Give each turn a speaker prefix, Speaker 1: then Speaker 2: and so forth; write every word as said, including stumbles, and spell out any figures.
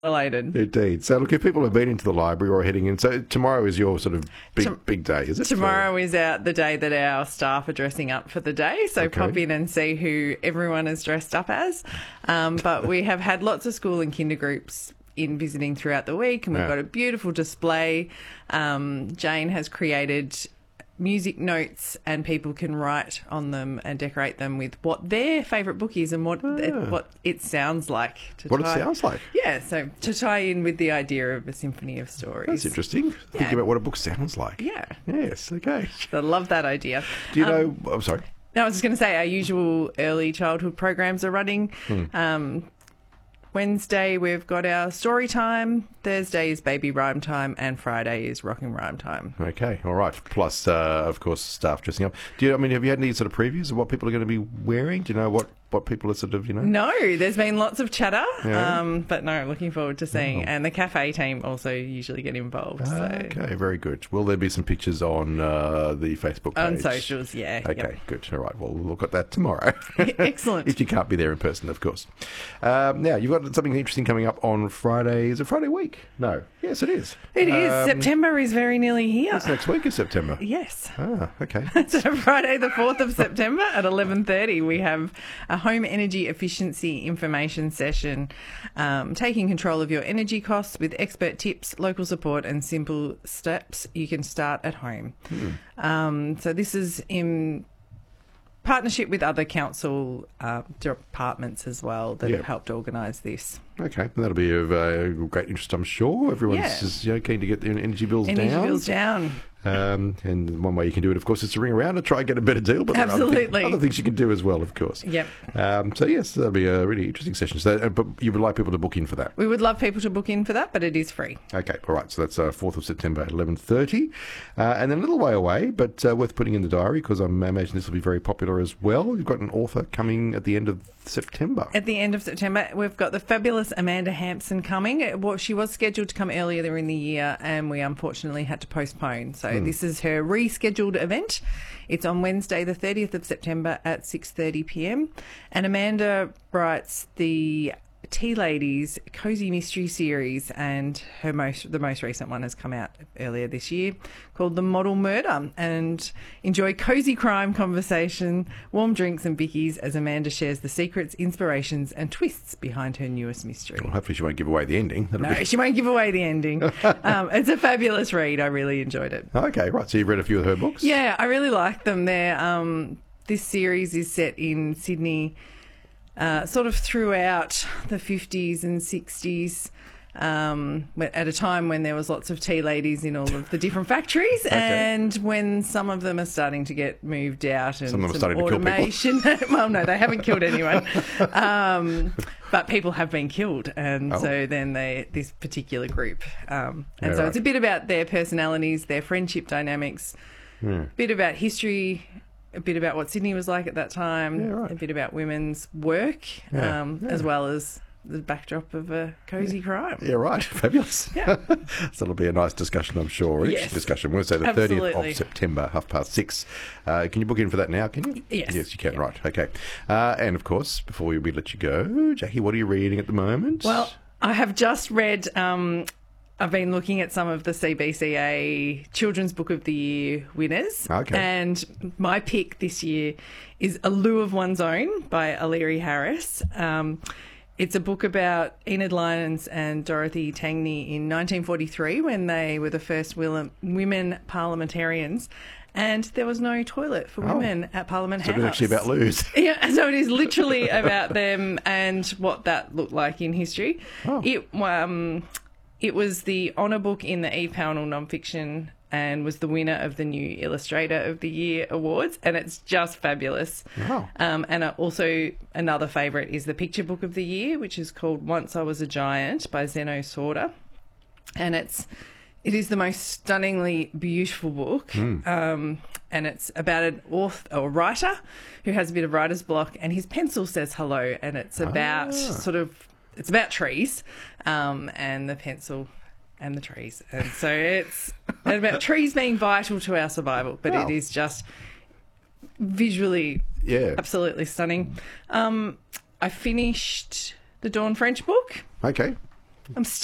Speaker 1: related.
Speaker 2: Indeed. So, look, if people have been into the library or heading in, so tomorrow is your sort of big,
Speaker 1: Tom-
Speaker 2: big day, is it?
Speaker 1: Tomorrow is out the day that our staff are dressing up for the day, so
Speaker 2: Okay.
Speaker 1: pop in and see who everyone is dressed up as. Um, but we have had lots of school and kinder groups in visiting throughout the week, and we've
Speaker 2: Yeah.
Speaker 1: got a beautiful display. Um, Jane has created music notes, and people can write on them and decorate them with what their favourite book is and what it, what it sounds like. To
Speaker 2: What it
Speaker 1: tie-
Speaker 2: sounds like.
Speaker 1: Yeah, so to tie in with the idea of a symphony of stories.
Speaker 2: That's interesting. Thinking about what a book sounds like.
Speaker 1: Yeah.
Speaker 2: Yes, okay.
Speaker 1: I love that idea.
Speaker 2: Do you
Speaker 1: Um,
Speaker 2: know... I'm sorry.
Speaker 1: No, I was just going to say our usual early childhood programs are running.
Speaker 2: Hmm.
Speaker 1: Um, Wednesday we've got our story time. Thursday is baby rhyme time, and Friday is rocking rhyme time.
Speaker 2: Okay, all right. Plus, uh, of course, staff dressing up. Do you? I mean, have you had any sort of previews of what people are going to be wearing? Do you know what, what people are sort of, you know?
Speaker 1: No, there's been lots of chatter,
Speaker 2: Yeah.
Speaker 1: um, but no, looking forward to seeing.
Speaker 2: Oh.
Speaker 1: And the cafe team also usually get involved. So.
Speaker 2: Okay, very good. Will there be some pictures on uh, the Facebook page?
Speaker 1: On socials, yeah.
Speaker 2: Okay,
Speaker 1: yep.
Speaker 2: good. All right, well, we'll look at that tomorrow.
Speaker 1: Excellent.
Speaker 2: If you can't be there in person, of course. Um, now, you've got something interesting coming up on Friday. Is it Friday week? No. Yes, it is.
Speaker 1: It is.
Speaker 2: Um,
Speaker 1: September is very nearly here.
Speaker 2: It's next week is September.
Speaker 1: Yes.
Speaker 2: Ah, okay.
Speaker 1: So Friday the fourth of September at eleven thirty we have a home energy efficiency information session, um, taking control of your energy costs with expert tips, local support and simple steps you can start at home. Um, so this is in partnership with other council uh, departments as well that
Speaker 2: Yeah.
Speaker 1: have helped organise this.
Speaker 2: Okay, and that'll be of uh, great interest, I'm sure. Everyone's
Speaker 1: Yeah.
Speaker 2: just, you know, keen to get their energy bills
Speaker 1: Energy
Speaker 2: down.
Speaker 1: bills down.
Speaker 2: Um, and one way you can do it, of course, is to ring around and try and get a better deal. But there are other,
Speaker 1: Absolutely.
Speaker 2: things, other things you can do as well, of course.
Speaker 1: Yep.
Speaker 2: Um, so, yes, that'll be a really interesting session. So, uh, but you would like people to book in for that?
Speaker 1: We would love people to book in for that, but it is free.
Speaker 2: Okay, all right. So that's uh, fourth of September at eleven thirty. Uh, and then a little way away, but uh, worth putting in the diary because I imagine this will be very popular as well. You've got an author coming at the end of September.
Speaker 1: At the end of September, we've got the fabulous Amanda Hampson coming. Well, she was scheduled to come earlier in the year, and we unfortunately had to postpone. So this is her rescheduled event. It's on Wednesday, the thirtieth of September at six thirty p m. And Amanda writes the Tea Ladies Cozy Mystery Series, and her most the most recent one has come out earlier this year, called The Model Murder. And enjoy cozy crime conversation, warm drinks and bickies as Amanda shares the secrets, inspirations and twists behind her newest mystery.
Speaker 2: Well, hopefully she won't give away the ending. That'll
Speaker 1: No,
Speaker 2: be...
Speaker 1: she won't give away the ending. um, it's a fabulous read. I really enjoyed it.
Speaker 2: Okay, right. So you've read a few of her books?
Speaker 1: Yeah, I really like them. They're, um, this series is set in Sydney, uh, sort of throughout the fifties and sixties, um, at a time when there was lots of tea ladies in all of the different factories, and when some of them are starting to get moved out and
Speaker 2: Some of them are
Speaker 1: some
Speaker 2: starting to kill people.
Speaker 1: automation. Well, no, they haven't killed anyone, um, but people have been killed, and
Speaker 2: Oh.
Speaker 1: so then they this particular group, um, and
Speaker 2: Yeah,
Speaker 1: so
Speaker 2: right.
Speaker 1: it's a bit about their personalities, their friendship dynamics.
Speaker 2: Yeah.
Speaker 1: A bit about history, a bit about what Sydney was like at that time,
Speaker 2: Yeah, right.
Speaker 1: a bit about women's work,
Speaker 2: Yeah,
Speaker 1: um,
Speaker 2: yeah.
Speaker 1: as well as the backdrop of a cosy crime.
Speaker 2: Yeah, right. Fabulous.
Speaker 1: Yeah.
Speaker 2: So it'll be a nice discussion, I'm sure. Rich
Speaker 1: Yes.
Speaker 2: discussion. Wednesday, the thirtieth
Speaker 1: Absolutely.
Speaker 2: of September, half past six. Uh, can you book in for that now, can you?
Speaker 1: Yes.
Speaker 2: Yes, you can.
Speaker 1: Yeah.
Speaker 2: Right. Okay. Uh, and, of course, before we, we let you go, Jackie, what are you reading at the moment?
Speaker 1: Well, I have just read, um, I've been looking at some of the C B C A Children's Book of the Year winners.
Speaker 2: Okay.
Speaker 1: And my pick this year is A Loo of One's Own by Aliri Harris. Um, It's a book about Enid Lyons and Dorothy Tangney in nineteen forty-three when they were the first will- women parliamentarians, and there was no toilet for
Speaker 2: Oh.
Speaker 1: women at Parliament
Speaker 2: so
Speaker 1: House.
Speaker 2: it's actually about loos.
Speaker 1: Yeah, so it is literally about them and what that looked like in history.
Speaker 2: Oh.
Speaker 1: It um, it was the honour book in the Eve Pownall nonfiction and was the winner of the New Illustrator of the Year awards, and it's just fabulous.
Speaker 2: Wow.
Speaker 1: Um, and uh, also another favourite is the picture book of the year, which is called Once I Was a Giant by Zeno Sauter, and it's it is the most stunningly beautiful book. Um, and it's about an author or writer who has a bit of writer's block, and his pencil says hello, and it's about
Speaker 2: Ah.
Speaker 1: sort of it's about trees, um, and the pencil and the trees, and so it's about trees being vital to our survival. But
Speaker 2: Wow.
Speaker 1: it is just visually
Speaker 2: Yeah.
Speaker 1: absolutely stunning. Um, I finished the Dawn French book.
Speaker 2: Okay.
Speaker 1: I'm